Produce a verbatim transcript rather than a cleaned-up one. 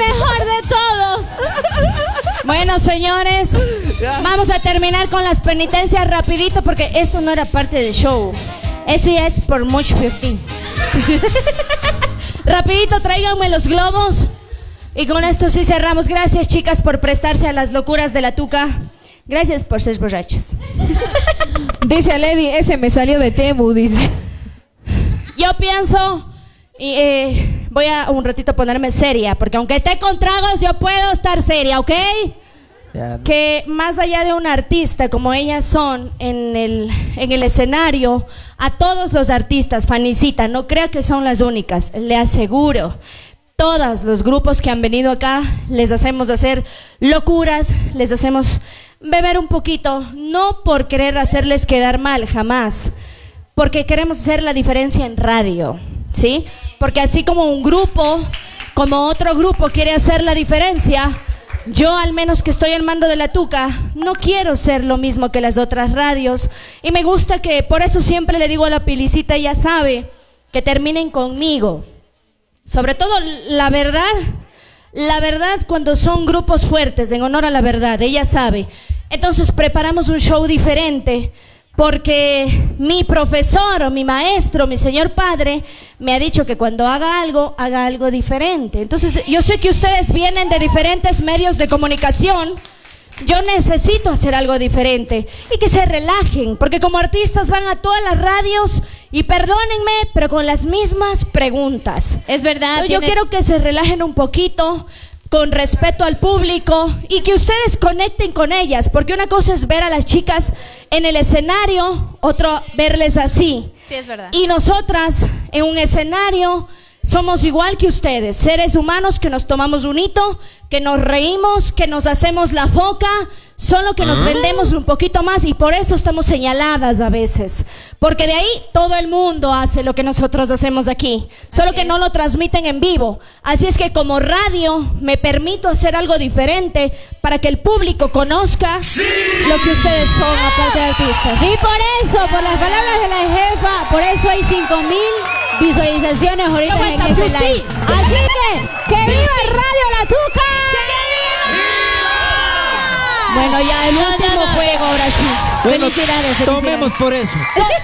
mejor de todos. Bueno, señores, vamos a terminar con las penitencias rapidito porque esto no era parte del show. Eso ya es por mucho festín. Rapidito, tráiganme los globos. Y con esto sí cerramos. Gracias, chicas, por prestarse a las locuras de la tuca. Gracias por ser borrachas. Dice a Lady, ese me salió de Temu, dice. Yo pienso, y, eh, voy a un ratito ponerme seria, porque aunque esté con tragos, yo puedo estar seria, ¿ok? Yeah. Que más allá de un artista como ellas son en el, en el escenario, a todos los artistas, Fanicita, no crea que son las únicas, le aseguro. Todos los grupos que han venido acá, les hacemos hacer locuras, les hacemos beber un poquito, no por querer hacerles quedar mal, jamás, porque queremos hacer la diferencia en radio, ¿sí? Porque así como un grupo, como otro grupo quiere hacer la diferencia, yo al menos que estoy al mando de la tuca, no quiero ser lo mismo que las otras radios, y me gusta que, por eso siempre le digo a la Pilicita, ella sabe, que terminen conmigo. Sobre todo la verdad, la verdad cuando son grupos fuertes, en honor a la verdad, ella sabe. Entonces preparamos un show diferente, porque mi profesor o mi maestro, mi señor padre, me ha dicho que cuando haga algo, haga algo diferente. Entonces yo sé que ustedes vienen de diferentes medios de comunicación. Yo necesito hacer algo diferente y que se relajen, porque como artistas van a todas las radios y perdónenme, pero con las mismas preguntas. Es verdad. Yo, tiene... yo quiero que se relajen un poquito, con respeto al público y que ustedes conecten con ellas, porque una cosa es ver a las chicas en el escenario, otro verles así. Sí, es verdad. Y nosotras en un escenario somos igual que ustedes, seres humanos que nos tomamos un hito, que nos reímos, que nos hacemos la foca, solo que nos vendemos un poquito más y por eso estamos señaladas a veces, porque de ahí todo el mundo hace lo que nosotros hacemos aquí, solo que no lo transmiten en vivo. Así es que como radio me permito hacer algo diferente para que el público conozca lo que ustedes son, aparte de artistas. Y por eso, por las palabras de la jefa, por eso hay cinco mil visualizaciones ahorita en este live. Así que, ¡que viva Radio La Tuca! Bueno, ya el último juego, ahora sí. Bueno, felicidades, felicidades. Tomemos por eso.